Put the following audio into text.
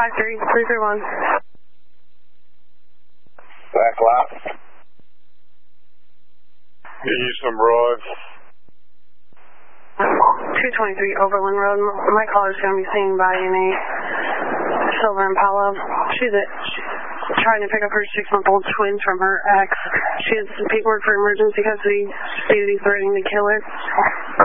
53331. Back left. Eastern Broad. 223 Overland Road. My caller's going to be seen by a silver Impala. She's trying to pick up her 6-month-old twins from her ex. She has some paperwork for emergency custody. Stated he's threatening to kill her.